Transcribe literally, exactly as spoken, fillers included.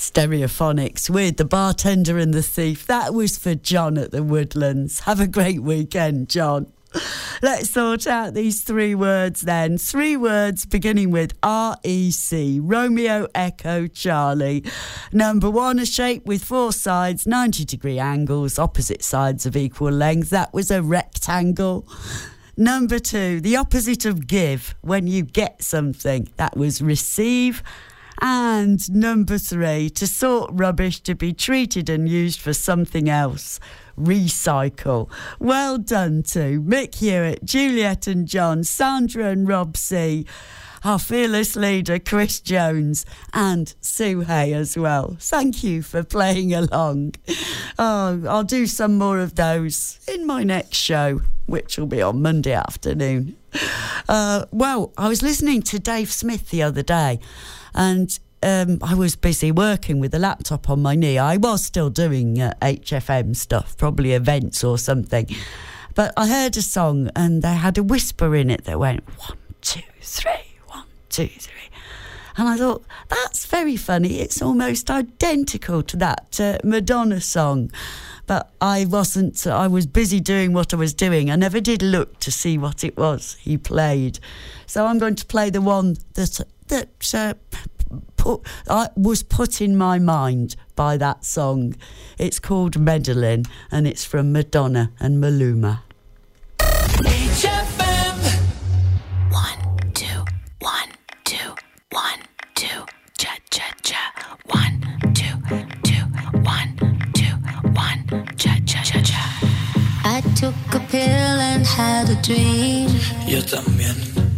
Stereophonics with The Bartender and the Thief. That was for John at the Woodlands. Have a great weekend, John. Let's sort out these three words then. Three words beginning with R E C. Romeo, Echo, Charlie. Number one, a shape with four sides, ninety degree angles, opposite sides of equal length. That was a rectangle. Number two, the opposite of give, when you get something. That was receive. And number three, to sort rubbish, to be treated and used for something else. Recycle. Well done to Mick Hewitt, Juliet and John, Sandra and Rob C, our fearless leader Chris Jones, and Sue Hay as well. Thank you for playing along. Oh, I'll do some more of those in my next show, which will be on Monday afternoon. Uh, well, I was listening to Dave Smith the other day, and Um, I was busy working with the laptop on my knee. I was still doing uh, H F M stuff, probably events or something. But I heard a song and they had a whisper in it that went, one, two, three, one, two, three. And I thought, that's very funny. It's almost identical to that uh, Madonna song. But I wasn't, I was busy doing what I was doing. I never did look to see what it was he played. So I'm going to play the one that, that uh, Put, I was put in my mind by that song. It's called Medellin and it's from Madonna and Maluma. H F M. One, two, one, two, one, two, cha cha cha. One, two, two, one, two, one, cha cha cha cha. I took a pill and had a dream. Yo también.